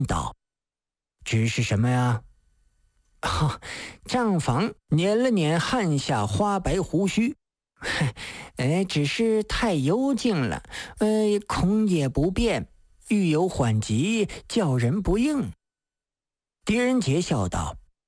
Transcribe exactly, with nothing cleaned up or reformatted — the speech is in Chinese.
道：“只是什么呀？”哈，账房捻了捻汗下花白胡须，哎，只是太幽静了，呃，空也不变，欲有缓急，叫人不应。狄仁杰笑道：“